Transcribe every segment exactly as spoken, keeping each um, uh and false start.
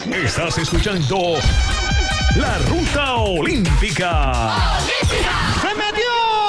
Estás escuchando La Ruta Olímpica. ¡Se metió!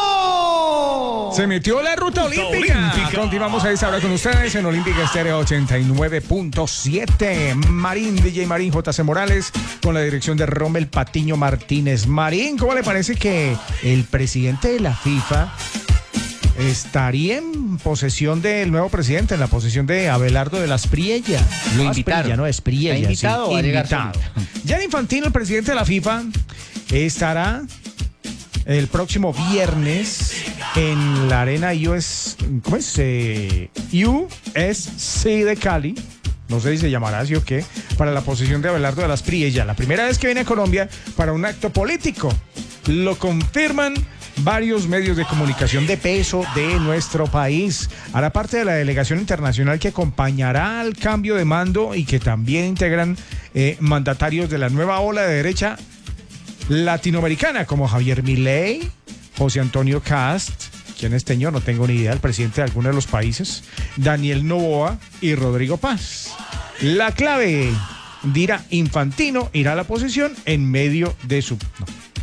Se metió la Ruta, Ruta Olímpica. Olímpica. Continuamos a esta hora con ustedes en Olímpica Estéreo ochenta y nueve punto siete. Marín, D J Marín, J C Morales, con la dirección de Rommel Patiño Martínez. Marín, ¿cómo le parece que el presidente de la FIFA estaría en posesión del nuevo presidente, en la posesión de Abelardo de las Priella? Lo no, invitaron. Asprilla, no, es Priella. ¿Está invitado sí, o va a llegar invitado. solito? Gianni Infantino, el presidente de la FIFA, estará el próximo viernes en la arena U S, ¿cómo es? Eh, U S C de Cali. No sé si se llamará así o qué, para la posesión de Abelardo de las Priella. La primera vez que viene a Colombia para un acto político. Lo confirman varios medios de comunicación de peso de nuestro país. Hará parte de la delegación internacional que acompañará al cambio de mando y que también integran eh, mandatarios de la nueva ola de derecha latinoamericana, como Javier Milei, José Antonio Cast, ¿quién es Teño? No tengo ni idea, el presidente de alguno de los países, Daniel Noboa y Rodrigo Paz. La clave, dirá Infantino, irá a la posesión en medio de su... No.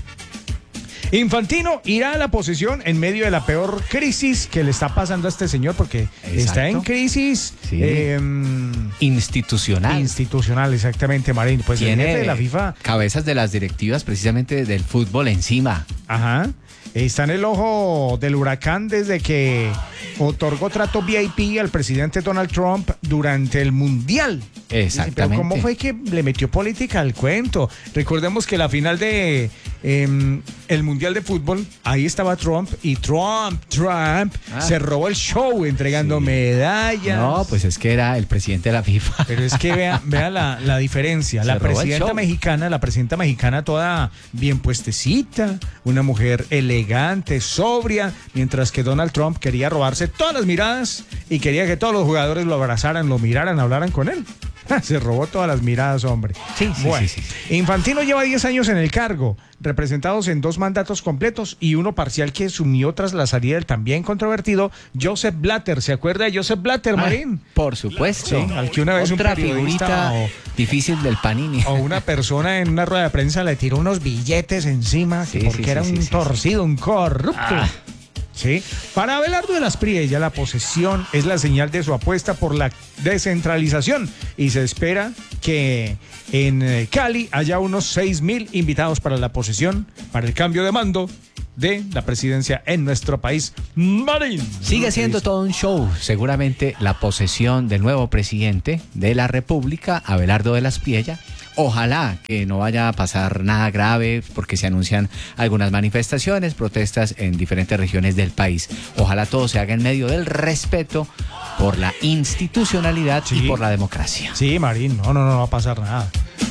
Infantino irá a la posesión en medio de la peor crisis que le está pasando a este señor, porque Exacto. está en crisis sí. eh, institucional. Institucional, exactamente, Marín. Pues Tiene el jefe de la FIFA. Cabezas de las directivas precisamente del fútbol encima. Ajá. Está en el ojo del huracán desde que otorgó trato V I P al presidente Donald Trump durante el Mundial. Exactamente. Pero ¿cómo fue que le metió política al cuento? Recordemos que la final de eh, el Mundial de Fútbol, ahí estaba Trump y Trump, Trump ah. se robó el show entregando sí. medallas. No, pues es que era el presidente de la FIFA. Pero es que vea, vea la, la diferencia. Se la presidenta mexicana, la presidenta mexicana toda bien puestecita, una mujer elegante, sobria, mientras que Donald Trump quería robarse todas las miradas y quería que todos los jugadores lo abrazaran, lo miraran, hablaran con él. Se robó todas las miradas, hombre. Sí, sí, bueno, sí, sí. Infantino lleva diez años en el cargo, representados en dos mandatos completos y uno parcial que asumió tras la salida del también controvertido Joseph Blatter. ¿Se acuerda de Joseph Blatter, Marín? Ah, por supuesto. Sí, al que una vez Otra un periodista figurita o, difícil del Panini. O una persona en una rueda de prensa le tiró unos billetes encima sí, porque sí, era sí, un sí, torcido, sí. un corrupto. Ah. Sí. Para Abelardo de las Priella, la posesión es la señal de su apuesta por la descentralización y se espera que en Cali haya unos seis mil invitados para la posesión, para el cambio de mando de la presidencia en nuestro país. Marín. Sigue siendo todo un show. Seguramente la posesión del nuevo presidente de la República, Abelardo de las Priella. Ojalá que no vaya a pasar nada grave porque se anuncian algunas manifestaciones, protestas en diferentes regiones del país. Ojalá todo se haga en medio del respeto por la institucionalidad sí. y por la democracia. Sí, Marín, no, no, no va a pasar nada.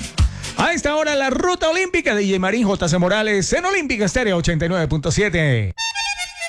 A esta hora la Ruta Olímpica de D J Marín, J C Morales en Olímpica Estéreo ochenta y nueve punto siete.